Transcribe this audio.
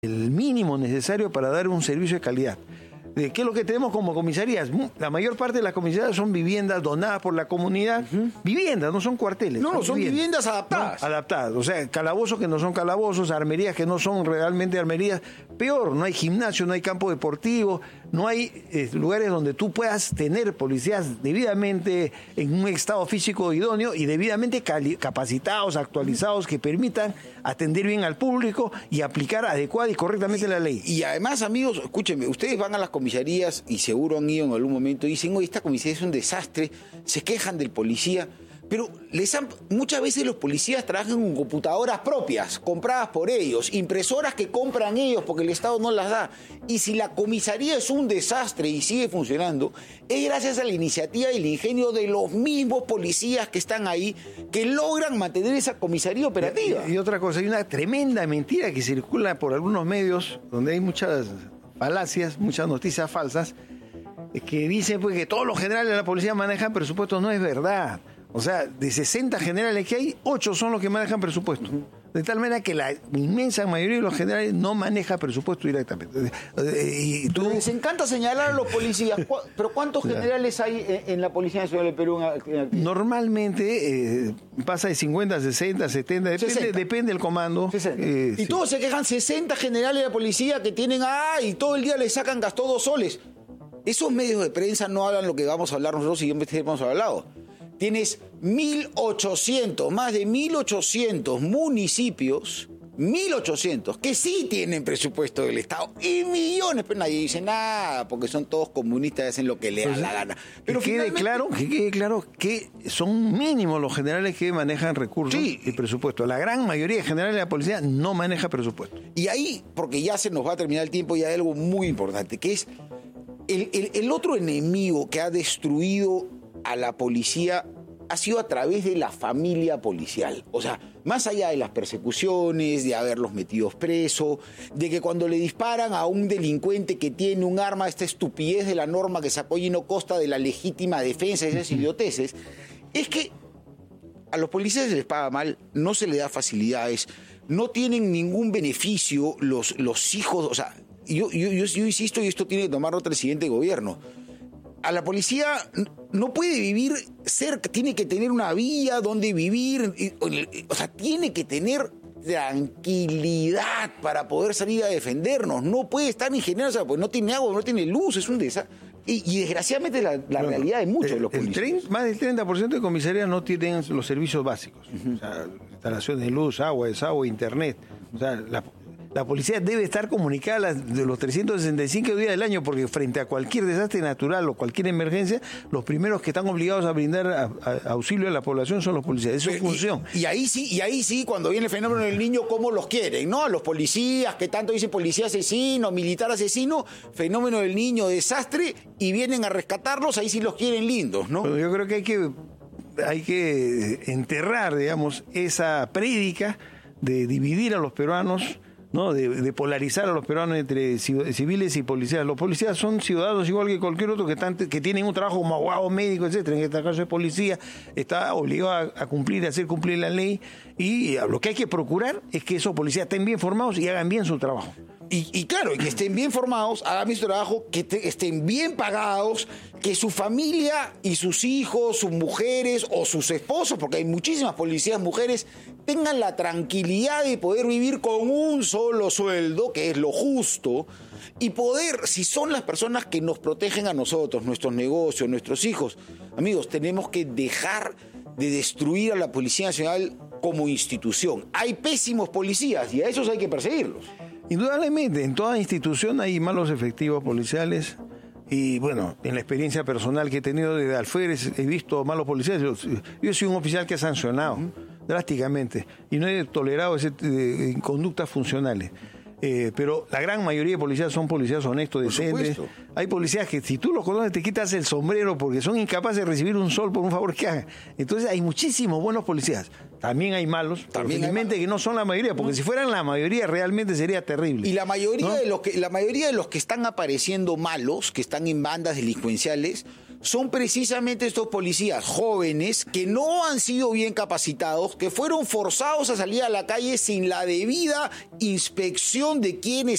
el mínimo necesario para dar un servicio de calidad. ¿Qué es lo que tenemos como comisarías? La mayor parte de las comisarías son viviendas donadas por la comunidad. Viviendas, no son cuarteles. No, son viviendas adaptadas. No, adaptadas. O sea, calabozos que no son calabozos, armerías que no son realmente armerías. Peor, no hay gimnasio, no hay campo deportivo, no hay lugares donde tú puedas tener policías debidamente en un estado físico idóneo y debidamente capacitados, actualizados, que permitan atender bien al público y aplicar adecuada y correctamente la ley. Y además, amigos, escúchenme, ustedes van a las comisarías y seguro han ido en algún momento y dicen, oye, esta comisaría es un desastre, se quejan del policía, pero muchas veces los policías trabajan con computadoras propias, compradas por ellos, impresoras que compran ellos porque el Estado no las da. Y si la comisaría es un desastre y sigue funcionando, es gracias a la iniciativa y el ingenio de los mismos policías que están ahí, que logran mantener esa comisaría operativa. Y otra cosa, hay una tremenda mentira que circula por algunos medios, donde hay muchas falacias, muchas noticias falsas, que dicen pues que todos los generales de la policía manejan presupuestos. No es verdad. O sea, de 60 generales que hay, 8 son los que manejan presupuesto. De tal manera que la inmensa mayoría de los generales no maneja presupuesto directamente. Pero les encanta señalar a los policías. ¿Pero cuántos generales hay en la Policía Nacional del Perú? Normalmente pasa de 50 a 60, 70, depende del comando. Y todos se quejan, 60 generales de la policía que tienen, y todo el día les sacan, gastó 2 soles. Esos medios de prensa no hablan lo que vamos a hablar nosotros y siempre hemos hablado. Tienes 1.800, más de 1.800 municipios, 1.800, que sí tienen presupuesto del Estado, y millones, pero nadie dice nada, porque son todos comunistas y hacen lo que le da la gana. Pero que quede claro que son mínimos los generales que manejan recursos y presupuesto. La gran mayoría de generales de la policía no maneja presupuesto. Y ahí, porque ya se nos va a terminar el tiempo, y hay algo muy importante, que es el otro enemigo que ha destruido a la policía ha sido a través de la familia policial. O sea, más allá de las persecuciones, de haberlos metidos presos, de que cuando le disparan a un delincuente que tiene un arma, esta estupidez de la norma que se apoya y no consta de la legítima defensa, esas idioteces, es que a los policías se les paga mal, no se les da facilidades, no tienen ningún beneficio los hijos. O sea, yo insisto, y esto tiene que tomar nota el siguiente gobierno. A la policía no puede vivir cerca, tiene que tener una vía donde vivir, o sea, tiene que tener tranquilidad para poder salir a defendernos. No puede estar ingeniero, o sea, pues no tiene agua, no tiene luz, es un desastre. Y desgraciadamente es la realidad de muchos de los policías. Más del 30% de comisarías no tienen los servicios básicos. O sea, instalación de luz, agua, desagüe, internet. O sea, la policía debe estar comunicada de los 365 días del año, porque frente a cualquier desastre natural o cualquier emergencia, los primeros que están obligados a brindar auxilio a la población son los policías. Eso es su función. Y ahí sí, cuando viene el fenómeno del niño, ¿cómo los quieren? ¿No? A los policías, que tanto dicen policía asesino, militar asesino, fenómeno del niño, desastre, y vienen a rescatarlos, ahí sí los quieren lindos, ¿no? Pero yo creo que hay que enterrar, digamos, esa prédica de dividir a los peruanos, ¿no? De polarizar a los peruanos entre civiles y policías. Los policías son ciudadanos igual que cualquier otro que tienen un trabajo como abogado, médico, etcétera. En este caso es policía, está obligado a cumplir, a hacer cumplir la ley, y lo que hay que procurar es que esos policías estén bien formados y hagan bien su trabajo. Y claro, que estén bien formados, hagan bien su trabajo, que estén bien pagados, que su familia y sus hijos, sus mujeres o sus esposos, porque hay muchísimas policías mujeres, tengan la tranquilidad de poder vivir con un solo sueldo, que es lo justo, y poder, si son las personas que nos protegen a nosotros, nuestros negocios, nuestros hijos, amigos, tenemos que dejar de destruir a la Policía Nacional como institución. Hay pésimos policías y a esos hay que perseguirlos. Indudablemente, en toda institución hay malos efectivos policiales. Y bueno, en la experiencia personal que he tenido de alférez, he visto malos policías. Yo soy un oficial que ha sancionado drásticamente y no he tolerado conductas funcionales. Pero la gran mayoría de policías son policías honestos, decentes. Hay policías que si tú los conoces te quitas el sombrero porque son incapaces de recibir un sol por un favor que hagan. Entonces hay muchísimos buenos policías. También hay malos, felizmente que no son la mayoría, porque si fueran la mayoría realmente sería terrible. Y la mayoría, ¿no? La mayoría de los que están apareciendo malos, que están en bandas delincuenciales, son precisamente estos policías jóvenes que no han sido bien capacitados, que fueron forzados a salir a la calle sin la debida inspección de quienes